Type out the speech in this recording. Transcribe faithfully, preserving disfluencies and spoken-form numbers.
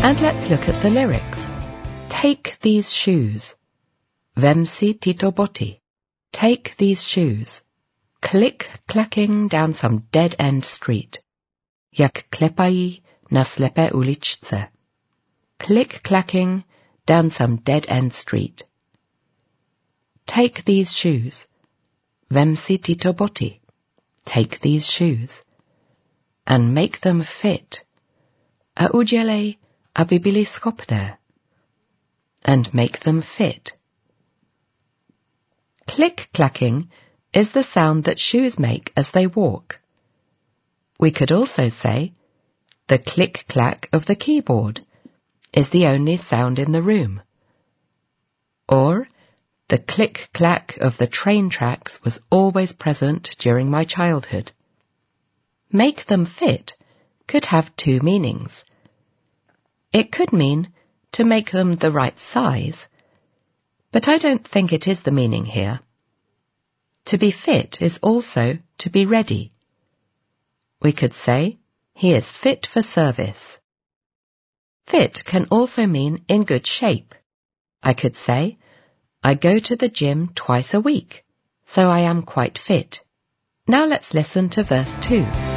And let's look at the lyrics. Take these shoes. Vem si tyto boty. Take these shoes. Click-clacking down some dead-end street. Jak klepají na slepé uličce. Click-clacking down some dead-end street. Take these shoes. Vem si tyto boty. Take these shoes. And make them fit. A udělej, aby byly schopné. And make them fit. Click-clacking is the sound that shoes make as they walk. We could also say, the click-clack of the keyboard is the only sound in the room. Or, the click-clack of the train tracks was always present during my childhood. Make them fit could have two meanings. It could mean to make them the right size, but I don't think it is the meaning here. To be fit is also to be ready. We could say, he is fit for service. Fit can also mean in good shape. I could say, I go to the gym twice a week, so I am quite fit. Now let's listen to verse two.